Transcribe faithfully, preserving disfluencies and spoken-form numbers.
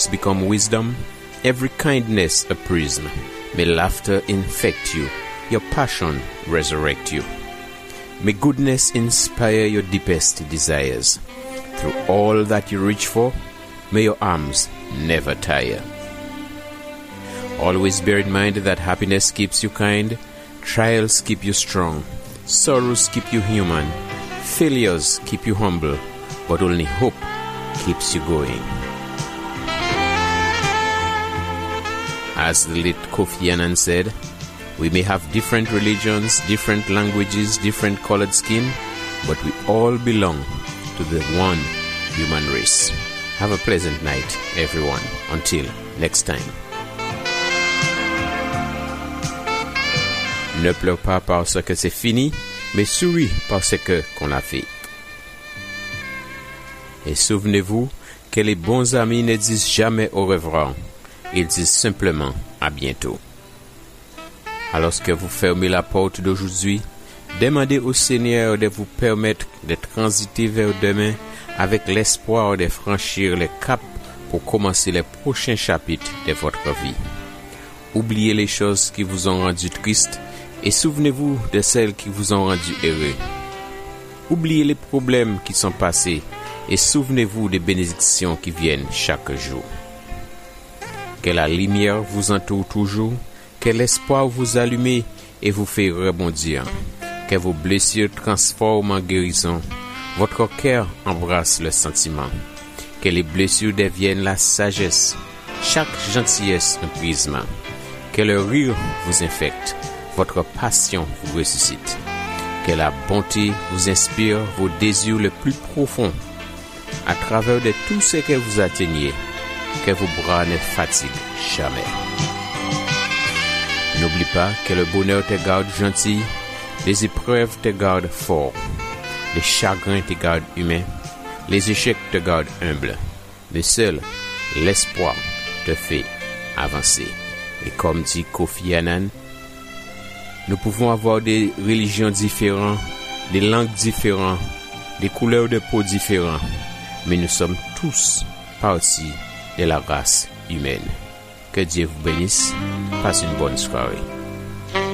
jokes become wisdom, every kindness a prism. May laughter infect you, your passion resurrect you. May goodness inspire your deepest desires. Through all that you reach for, may your arms never tire. Always bear in mind that happiness keeps you kind, trials keep you strong, sorrows keep you human, failures keep you humble, but only hope keeps you going. As the late Kofi Annan said, we may have different religions, different languages, different colored skin, but we all belong to the one human race. Have a pleasant night, everyone. Until next time. Ne pleure pas parce que c'est fini, mais souris parce que qu'on a fait. Et souvenez-vous que les bons amis ne disent jamais au revoir, ils disent simplement à bientôt. Alors que vous fermez la porte d'aujourd'hui, demandez au Seigneur de vous permettre de transiter vers demain avec l'espoir de franchir les caps pour commencer les prochains chapitres de votre vie. Oubliez les choses qui vous ont rendu triste et souvenez-vous de celles qui vous ont rendu heureux. Oubliez les problèmes qui sont passés et souvenez-vous des bénédictions qui viennent chaque jour. Que la lumière vous entoure toujours, que l'espoir vous allume et vous fait rebondir, que vos blessures transforment en guérison, votre cœur embrasse le sentiment, que les blessures deviennent la sagesse, chaque gentillesse un prisme, que le rire vous infecte, votre passion vous ressuscite, que la bonté vous inspire vos désirs les plus profonds, à travers de tout ce que vous atteignez, que vos bras ne fatiguent jamais. N'oublie pas que le bonheur te garde gentil, les épreuves te gardent fort, les chagrins te gardent humain, les échecs te gardent humble, mais seul l'espoir te fait avancer. Et comme dit Kofi Annan, nous pouvons avoir des religions différentes, des langues différentes, des couleurs de peau différentes, mais nous sommes tous partie de la race humaine. Que Dieu vous bénisse. Passez une bonne soirée.